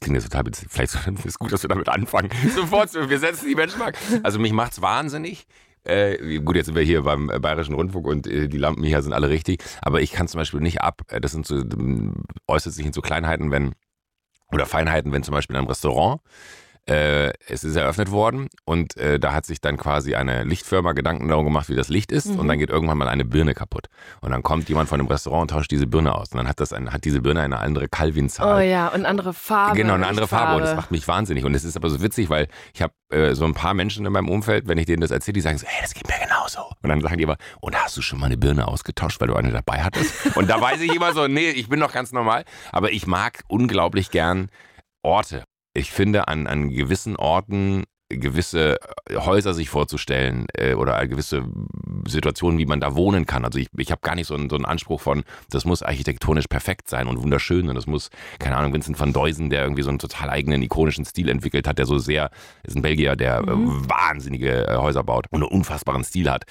klingt jetzt total witzig. Vielleicht ist es gut, dass wir damit anfangen. Sofort, wir setzen die Benchmark. Also mich macht's wahnsinnig. Gut, jetzt sind wir hier beim Bayerischen Rundfunk und die Lampen hier sind alle richtig. Aber ich kann zum Beispiel nicht ab. Das sind so, äußert sich in so Kleinheiten, oder Feinheiten, wenn zum Beispiel in einem Restaurant es ist eröffnet worden und da hat sich dann quasi eine Lichtfirma Gedanken darum gemacht, wie das Licht ist und dann geht irgendwann mal eine Birne kaputt. Und dann kommt jemand von dem Restaurant und tauscht diese Birne aus. Und dann hat diese Birne eine andere Calvin-Zahl. Oh ja, und andere Farbe. Genau, eine andere Farbe. Und das macht mich wahnsinnig. Und es ist aber so witzig, weil ich habe so ein paar Menschen in meinem Umfeld, wenn ich denen das erzähle, die sagen so, hey, das geht mir genauso. Und dann sagen die aber, und hast du schon mal eine Birne ausgetauscht, weil du eine dabei hattest? Und da weiß ich immer so, nee, ich bin doch ganz normal. Aber ich mag unglaublich gern Orte. Ich finde, an gewissen Orten gewisse Häuser sich vorzustellen oder gewisse Situationen, wie man da wohnen kann. Also ich habe gar nicht so einen Anspruch von, das muss architektonisch perfekt sein und wunderschön und das muss, keine Ahnung, Vincent van Duysen, der irgendwie so einen total eigenen ikonischen Stil entwickelt hat, der so sehr, ist ein Belgier, der wahnsinnige Häuser baut und einen unfassbaren Stil hat,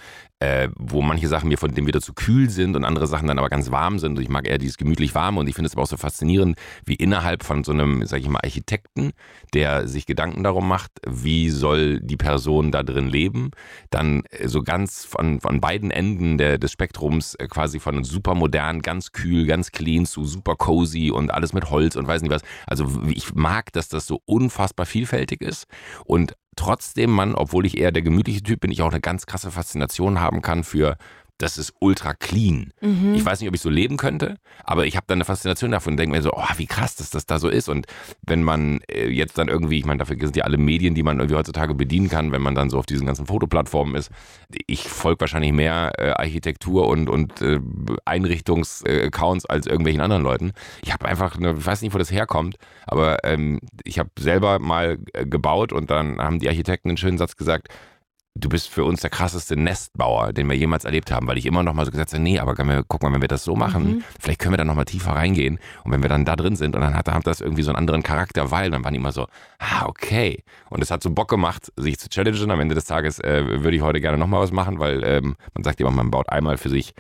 wo manche Sachen mir von dem wieder zu kühl sind und andere Sachen dann aber ganz warm sind. Und ich mag eher dieses gemütlich warme und ich finde es aber auch so faszinierend, wie innerhalb von so einem, sag ich mal, Architekten, der sich Gedanken darum macht, wie soll die Person da drin leben, dann so ganz von beiden Enden des Spektrums quasi von super modern, ganz kühl, ganz clean zu super cozy und alles mit Holz und weiß nicht was. Also ich mag, dass das so unfassbar vielfältig ist und trotzdem man, obwohl ich eher der gemütliche Typ bin, ich auch eine ganz krasse Faszination haben kann für, das ist ultra clean. Ich weiß nicht, ob ich so leben könnte, aber ich habe dann eine Faszination davon und denke mir so, oh, wie krass, dass das da so ist. Und wenn man jetzt dann irgendwie, ich meine, dafür sind ja alle Medien, die man irgendwie heutzutage bedienen kann, wenn man dann so auf diesen ganzen Fotoplattformen ist. Ich folge wahrscheinlich mehr Architektur und Einrichtungsaccounts als irgendwelchen anderen Leuten. Ich habe einfach, ich weiß nicht, wo das herkommt, aber ich habe selber mal gebaut und dann haben die Architekten einen schönen Satz gesagt, du bist für uns der krasseste Nestbauer, den wir jemals erlebt haben, weil ich immer noch mal so gesagt habe, nee, aber guck mal, wenn wir das so machen, vielleicht können wir dann noch mal tiefer reingehen und wenn wir dann da drin sind und dann hat das irgendwie so einen anderen Charakter, weil dann waren die immer so, okay. Und es hat so Bock gemacht, sich zu challengen. Am Ende des Tages würde ich heute gerne noch mal was machen, weil man sagt immer, man baut einmal für sich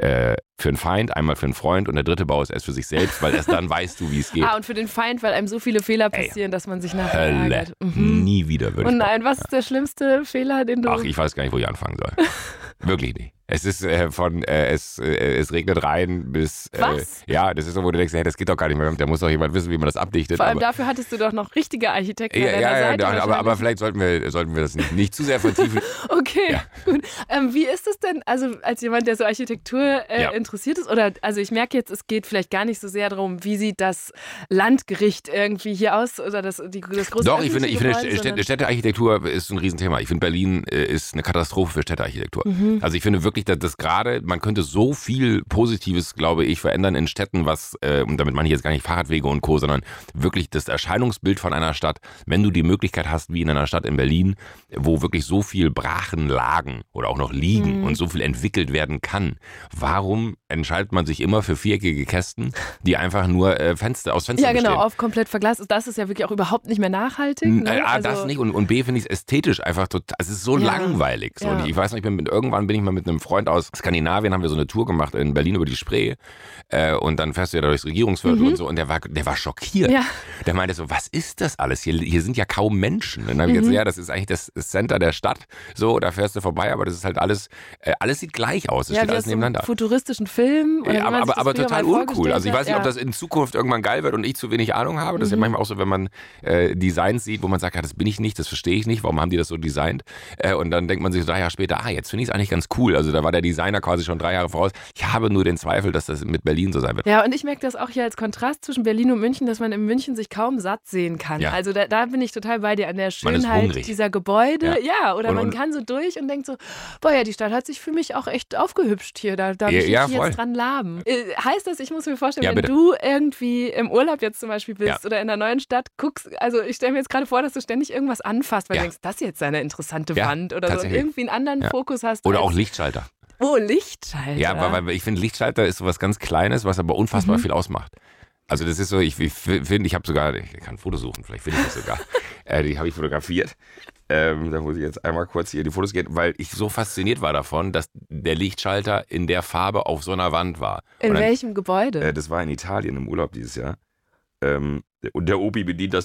für einen Feind, einmal für einen Freund und der dritte Bau ist erst für sich selbst, weil erst dann weißt du, wie es geht. Und für den Feind, weil einem so viele Fehler passieren, dass man sich nachher ärgert. Nie wieder würde ich Und nein, was ist der schlimmste Fehler, den du... Ach, ich weiß gar nicht, wo ich anfangen soll. Wirklich nicht. Es ist es regnet rein bis... Was? Ja, das ist so, wo du denkst, hey, das geht doch gar nicht mehr. Da muss doch jemand wissen, wie man das abdichtet. Vor allem dafür hattest du doch noch richtige Architekten an deiner Seite. Aber vielleicht sollten wir das nicht zu sehr vertiefen. Okay, gut. Wie ist es denn, also als jemand, der so Architektur interessiert ist, oder also ich merke jetzt, es geht vielleicht gar nicht so sehr darum, wie sieht das Landgericht irgendwie hier aus oder das große Doch, ich finde Gebäude, Städtearchitektur ist ein Riesenthema. Ich finde, Berlin ist eine Katastrophe für Städtearchitektur. Also ich finde wirklich, dass gerade, man könnte so viel Positives, glaube ich, verändern in Städten, und damit meine ich jetzt gar nicht Fahrradwege und Co., sondern wirklich das Erscheinungsbild von einer Stadt, wenn du die Möglichkeit hast, wie in einer Stadt in Berlin, wo wirklich so viel Brachen lagen oder auch noch liegen und so viel entwickelt werden kann. Warum entscheidet man sich immer für viereckige Kästen, die einfach nur aus Fenstern bestehen? Ja, genau, auf komplett verglast. Das ist ja wirklich auch überhaupt nicht mehr nachhaltig. Ne? Das nicht und B finde ich es ästhetisch einfach total, es ist so langweilig. So. Und ich weiß noch, irgendwann bin ich mal mit einem Freund aus Skandinavien, haben wir so eine Tour gemacht in Berlin über die Spree und dann fährst du ja da durchs Regierungsviertel und so und der war schockiert. Ja. Der meinte so, was ist das alles? Hier sind ja kaum Menschen. Und dann habe ich gesagt, ja, das ist eigentlich das Center der Stadt. So, da fährst du vorbei, aber das ist halt alles sieht gleich aus. Es steht alles nebeneinander. Futuristischen Film. Aber total uncool. Also ich weiß nicht, ob das in Zukunft irgendwann geil wird und ich zu wenig Ahnung habe. Das ist ja manchmal auch so, wenn man Designs sieht, wo man sagt, ja, das bin ich nicht, das verstehe ich nicht, warum haben die das so designt? Und dann denkt man sich so 3 Jahre später, jetzt finde ich es eigentlich ganz cool. Also da war der Designer quasi schon 3 Jahre voraus. Ich habe nur den Zweifel, dass das mit Berlin so sein wird. Ja, und ich merke das auch hier als Kontrast zwischen Berlin und München, dass man in München sich kaum satt sehen kann. Ja. Also da bin ich total bei dir an der Schönheit dieser Gebäude. Ja, oder man kann so durch und denkt so, boah, ja, die Stadt hat sich für mich auch echt aufgehübscht hier. Da darf ich jetzt dran laben. Heißt das, ich muss mir vorstellen, wenn du irgendwie im Urlaub jetzt zum Beispiel bist oder in einer neuen Stadt guckst, also ich stelle mir jetzt gerade vor, dass du ständig irgendwas anfasst, weil du denkst, das ist jetzt eine interessante Wand oder so und irgendwie einen anderen Fokus hast. Oder auch Lichtschalter. Oh, Lichtschalter. Ja, weil ich finde, Lichtschalter ist sowas ganz Kleines, was aber unfassbar viel ausmacht. Also das ist so, ich finde, ich kann ein Foto suchen, vielleicht finde ich das sogar. Die habe ich fotografiert. Da muss ich jetzt einmal kurz hier die Fotos gehen, weil ich so fasziniert war davon, dass der Lichtschalter in der Farbe auf so einer Wand war. In welchem Gebäude? Das war in Italien im Urlaub dieses Jahr. Und der Opi bedient das